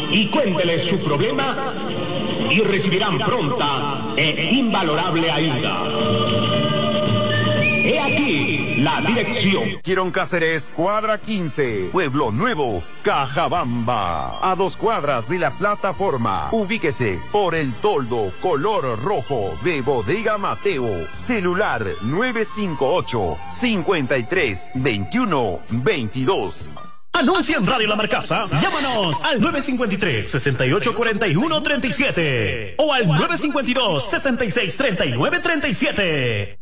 y cuéntele su problema y recibirán pronta e invalorable ayuda. He aquí la dirección. Quirón Cáceres, cuadra 15, Pueblo Nuevo, Cajabamba. A 2 cuadras de la plataforma. Ubíquese por el toldo color rojo de Bodega Mateo. Celular 958-53-21-22. Anuncia en Radio La Marcaza. Llámanos al 953-6841-37 o al 952-6639-37.